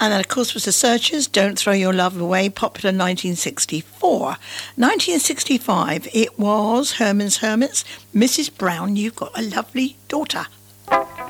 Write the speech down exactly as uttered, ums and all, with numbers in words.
And then, of course, was The Searchers, Don't Throw Your Love Away, popular nineteen sixty-four. nineteen sixty-five, it was Herman's Hermits, Missus Brown, You've Got a Lovely Daughter.